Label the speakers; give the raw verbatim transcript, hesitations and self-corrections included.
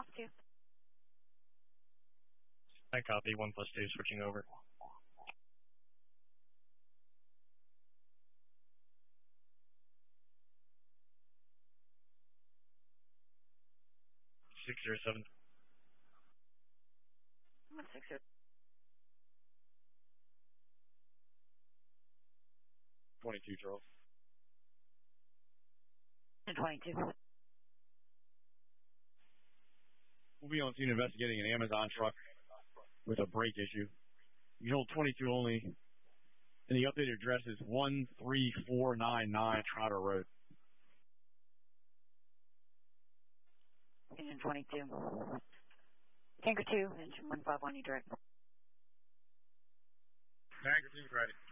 Speaker 1: Alpha two.
Speaker 2: I copy. one plus two, switching over. six zero seven.
Speaker 1: One six zero.
Speaker 2: twenty-two, Charles.
Speaker 1: twenty-two.
Speaker 2: We'll be on scene investigating an Amazon truck with a brake issue. You hold twenty-two only, and the updated address is one three four nine nine Trotter Road.
Speaker 1: Engine twenty-two. Tanker two, engine one five one, you direct.
Speaker 2: Tanker two, ready.